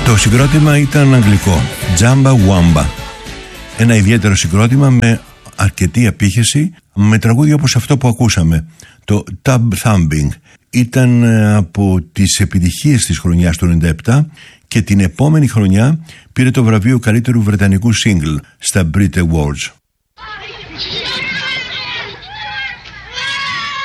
Το συγκρότημα ήταν αγγλικό, Jamba Wamba. Ένα ιδιαίτερο συγκρότημα με αρκετή απήχηση, με τραγούδια όπως αυτό που ακούσαμε, το Tub Thumping. Ήταν από τις επιτυχίες της χρονιάς του 97 και την επόμενη χρονιά πήρε το βραβείο καλύτερου βρετανικού single στα Brit Awards.